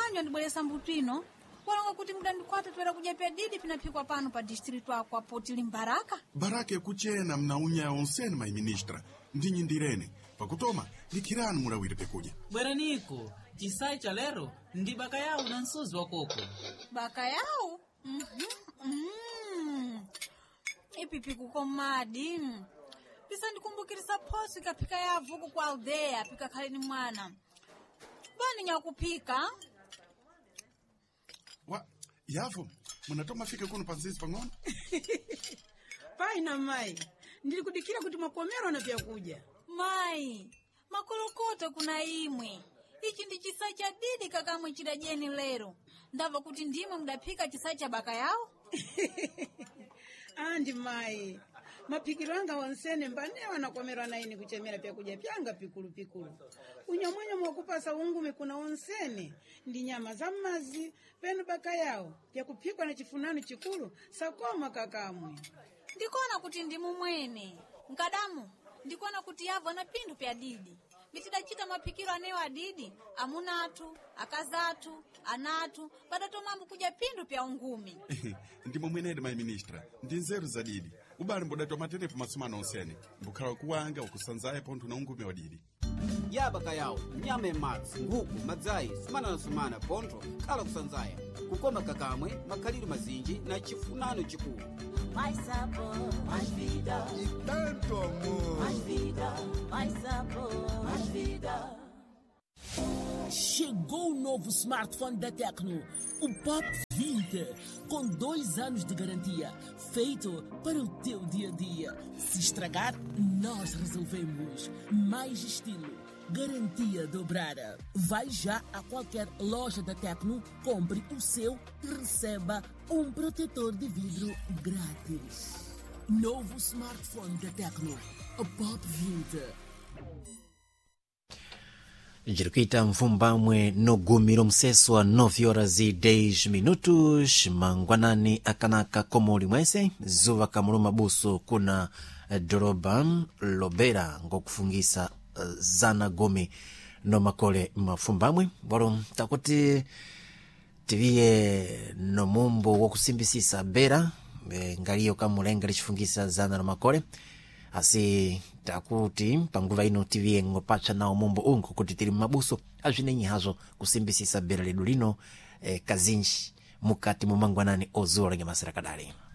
bwanja ndibweresa mbutino. Walonga kuti mdandikwata twera kuja pya didi pinapikwa pano pa distritu akwa Potili Mbaraka. Baraka ekuchena mnaunya onsene mai ministra. Ndinyi pakutoma likirani mulawire pekuja. Bweraniko, chisai cha lero ndi baka yao na nsuzi wa koko. Baka yao? Ipipi kukomadi. Pisa ndikumbukirisa posi kapika ya vuku kwa aldea pika khalini mwana. Bani nyakupika? Yavo, munatoma fike kuno panzizi pang'ono? Paina mai, ndilikudikira kuti makomero na vyakuja. Mai, makolokota kuna imwe. Ichi ndi chisai cha didi kakamwe chidajeni lero. Ndava kuti ndimwe mdapika chisai cha baka yao? Andi mai, mapikiro anga wansene mbanewa na komerwa na ini kuchemera vyakuja vyanga pikulu. Unyamwenye mwakupasa ungume kuna onsene, ndi nyama za mazi, penu baka yao, vya kupikwa na chifunano chikulu, sakoma kakamwe. Ndikona kuti ndimu mwene. Nkadamu, ndikona kuti Yavo na pindu pya didi. Mitidachita mapikiro anewa didi, amunatu, akazatu, anatu, badato mambu kuja pindu pya ungumi. Ndimo mwenede mai ministra, ndinzeru za didi. Ubali mbodato matenefu masumano onsene. Mbukhala kuwanga ukusanzaye pontu na ungumi wa didi. Ya baka yao, nyame max, nguku, madzai, sumana na sumana, ponto, kala kusanzaya. Kukoma kakamwe, makaliru mazinji na chifunano chikulu. Mais sabor, mais vida. E tanto amor. Mais vida, mais sabor, mais vida. Chegou o novo smartphone da Tecno, o Pop 20, com 2 anos de garantia, feito para o teu dia-a-dia. Se estragar, nós resolvemos. Mais estilo, garantia dobrada. Vai já a qualquer loja da Tecno, compre o seu e receba um protetor de vidro grátis. Novo smartphone da Tecno, o Pop 20. Njirikuita mfumbamwe no gumiro mseso wa 9:10 mangwanani akanaka komoli mwese zuva kamuluma buso kuna doroba lobera ngokufungisa zana gumi no makole mafumbamwe boro takuti tiviye no mumbo wakusimbisisa bera ngaliyo kamulenga lichifungisa zana no makole asi takuti panguva ino tiviye ngopacha nao mumbo unko kuti tili mabuso azvinenyi hazo kusimbisisa bera ledu lino kazinji mukati mumangwanani ozora ngemasira kadali.